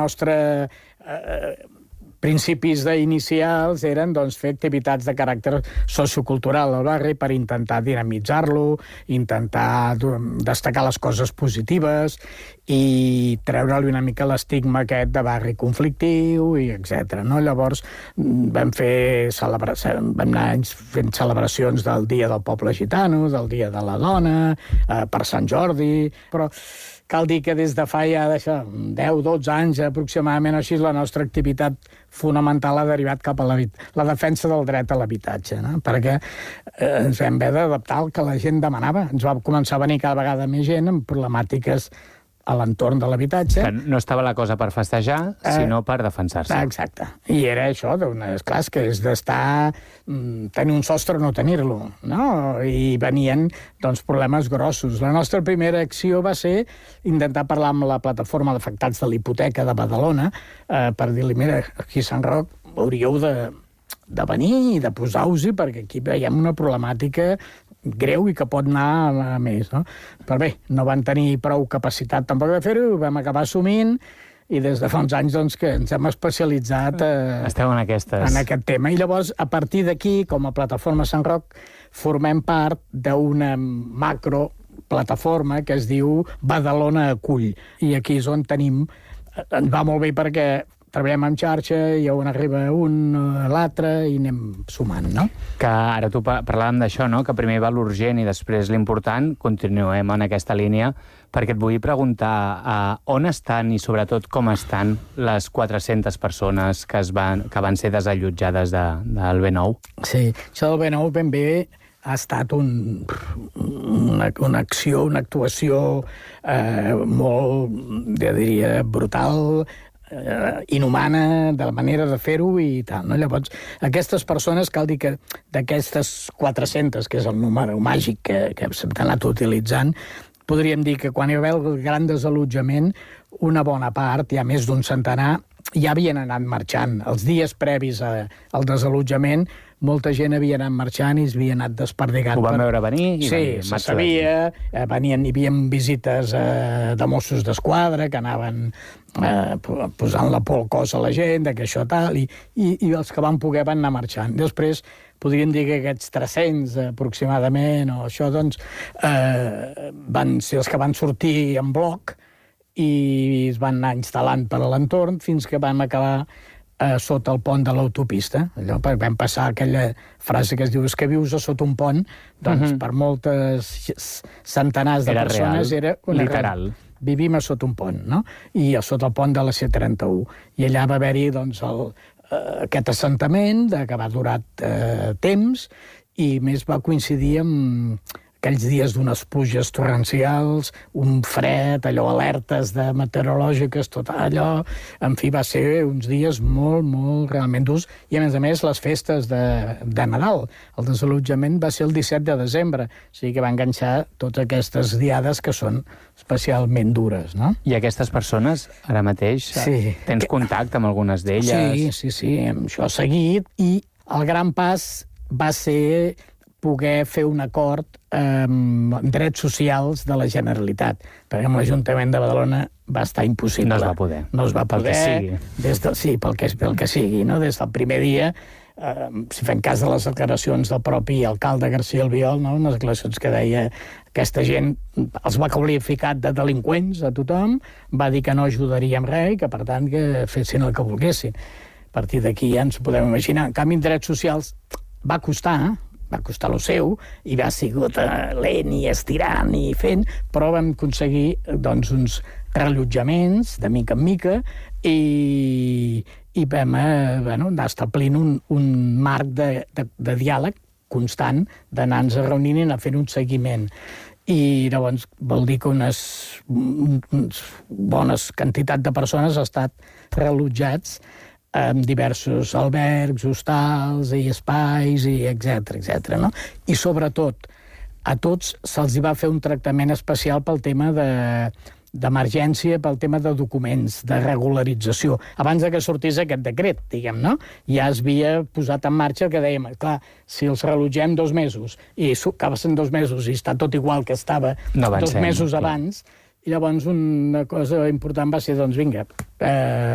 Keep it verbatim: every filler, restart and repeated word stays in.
nostre... Eh, principis inicials eren doncs, fer activitats de caràcter sociocultural al barri per intentar dinamitzar-lo, intentar destacar les coses positives i treure-li una mica l'estigma aquest de barri conflictiu, i etcètera. No? Llavors vam fer celebra... vam anar fent celebracions del Dia del Poble Gitano, del Dia de la Dona, eh, per Sant Jordi, però cal dir que des de fa ja deu dotze anys aproximadament així la nostra activitat fonamental ha derivat cap a la, la defensa del dret a l'habitatge, no? Perquè eh, ens vam haver d'adaptar al que la gent demanava. Ens va començar a venir cada vegada més gent amb problemàtiques a l'entorn de l'habitatge. Que no estava la cosa per festejar, eh, sinó per defensar-se. Exacte. I era això, és clar, que és d'estar... tenir un sostre o no tenir-lo, no? I venien, doncs, problemes grossos. La nostra primera acció va ser intentar parlar amb la plataforma d'afectats de l'hipoteca de Badalona eh, per dir-li, mira, aquí a Sant Roc hauríeu de, de venir i de posar-vos-hi, perquè aquí veiem una problemàtica greu i que pot anar a més, no? Però bé, no van tenir prou capacitat tampoc de fer-ho, ho vam acabar assumint, i des de fa uns anys doncs, que ens hem especialitzat eh, Esteu en, aquestes... en aquest tema. I llavors, a partir d'aquí, com a Plataforma Sant Roc, formem part d'una macro plataforma que es diu Badalona Acull. I aquí és on tenim... Ens va molt bé perquè treballem en xarxa, i on arriba un, l'altre, i anem sumant, no? Que ara tu parlàvem d'això, no? Que primer va l'urgent i després l'important. Continuem en aquesta línia, perquè et vull preguntar uh, on estan i sobretot com estan les quatre-centes persones que, es van, que van ser desallotjades de, del B nou. Sí, això del B nou ben bé ha estat un, una, una acció, una actuació eh, molt, jo diria, brutal, eh, inhumana, de la manera de fer-ho i tal. No? Llavors, aquestes persones, cal dir que d'aquestes quatre-centes, que és el número màgic que, que s'ha anat utilitzant, podríem dir que quan hi va haver el gran desallotjament, una bona part, ja més d'un centenar, ja havien anat marxant. Els dies previs a, al desallotjament, molta gent havia anat marxant i havia anat desperdigant. Ho van veure venir i sí, se sabia, eh, venien, hi havia visites eh, de Mossos d'Esquadra que anaven eh, posant la por al cos a la gent, que això tal, i, i, i els que van poder van anar marxant. Després, podríem dir que aquests tres-cents aproximadament, o això, doncs, eh, van ser els que van sortir en bloc i es van anar instal·lant per a l'entorn fins que vam acabar eh, sota el pont de l'autopista. Allò, vam passar aquella frase que es diu, és que vius a sota un pont, doncs uh-huh. per moltes centenars de era persones real, era una literal. Real. Vivim a sota un pont, no? I a sota el pont de la C trenta-u. I allà va haver-hi doncs, el, eh, aquest assentament que va durar eh, temps, i més va coincidir amb aquells dies d'unes pluges torrencials, un fred, allò, alertes de meteorològiques, tot allò. En fi, va ser uns dies molt, molt realment durs. I, a més a més, les festes de, de Nadal. El desallotjament va ser el disset de desembre, o sigui que va enganxar totes aquestes diades que són especialment dures, no? I aquestes persones, ara mateix, sí. tens contacte amb algunes d'elles? Sí, sí, sí, amb això seguit. I el gran pas va ser poder fer un acord amb drets socials de la Generalitat, perquè amb l'Ajuntament de Badalona va estar impossible. No es va poder. No es va poder. Pel que sigui. Des de, sí, pel que, pel que sigui. No? Des del primer dia, eh, si fem cas de les declaracions del propi alcalde García Albiol, no? unes declaracions que deia aquesta gent els va qualificar de delinqüents a tothom, va dir que no ajudaria amb res i que, per tant, que fessin el que volguessin. A partir d'aquí ja ens ho podem imaginar. En canvi, en drets socials va costar, eh? va costar lo seu, i va sigut uh, lent i estirant i fent, però vam aconseguir doncs, uns rellotjaments de mica en mica i, i vam uh, bueno, anar establint un, un marc de, de, de diàleg constant, d'anar-nos reunint i anar fent un seguiment. I llavors vol dir que unes, unes bones quantitat de persones han estat rellotjats amb diversos albergs, hostals i espais, i etcètera, etcètera, no? I sobretot, a tots se'ls va fer un tractament especial pel tema de d'emergència, pel tema de documents, de regularització. Abans de que sortís aquest decret, diguem, no? Ja es havia posat en marxa el que dèiem, clar, si els relogem dos mesos i acaba sent dos mesos i està tot igual que estava no dos mesos abans, i llavors una cosa important va ser, doncs vinga, eh,